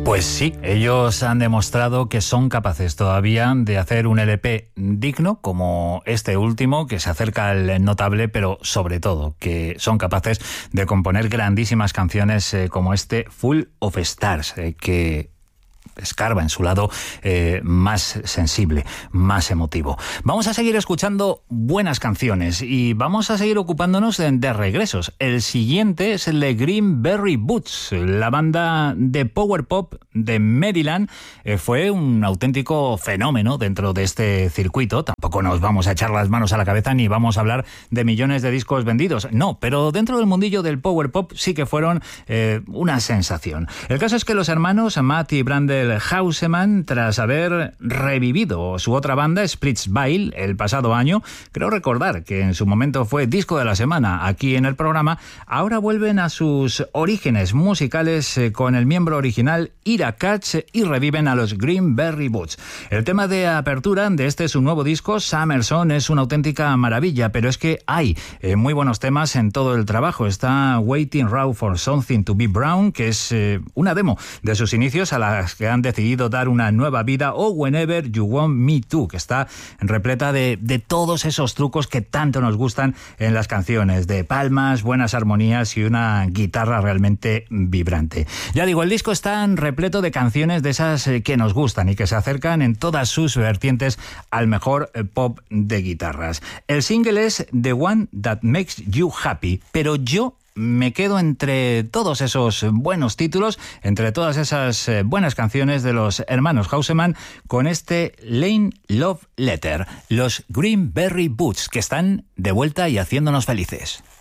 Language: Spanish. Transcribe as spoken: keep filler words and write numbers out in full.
Pues sí, ellos han demostrado que son capaces todavía de hacer un L P digno como este último, que se acerca al notable, pero sobre todo que son capaces de componer grandísimas canciones eh, como este Full of Stars, eh, que escarba en su lado eh, más sensible, más emotivo. Vamos a seguir escuchando buenas canciones y vamos a seguir ocupándonos de, de regresos. El siguiente es el de Greenberry Boots, la banda de power pop de Maryland. Eh, fue un auténtico fenómeno dentro de este circuito. Tampoco nos vamos a echar las manos a la cabeza ni vamos a hablar de millones de discos vendidos. No, pero dentro del mundillo del power pop sí que fueron eh, una sensación. El caso es que los hermanos Matt y Brandel Houseman, tras haber revivido su otra banda, Splitsville, el pasado año, creo recordar que en su momento fue disco de la semana aquí en el programa, ahora vuelven a sus orígenes musicales eh, con el miembro original Ira Katz y reviven a los Greenberry Boots. El tema de apertura de este su nuevo disco, Summerson, es una auténtica maravilla, pero es que hay eh, muy buenos temas en todo el trabajo. Está Waiting Raw for Something to Be Brown, que es eh, una demo de sus inicios a las que han decidido dar una nueva vida, o Whenever You Want Me To, que está repleta de, de todos esos trucos que tanto nos gustan en las canciones, de palmas, buenas armonías y una guitarra realmente vibrante. Ya digo, el disco está repleto de canciones de esas que nos gustan y que se acercan en todas sus vertientes al mejor pop de guitarras. El single es The One That Makes You Happy, pero yo me quedo entre todos esos buenos títulos, entre todas esas buenas canciones de los hermanos Houseman, con este Lane Love Letter, los Greenberry Boots, que están de vuelta y haciéndonos felices.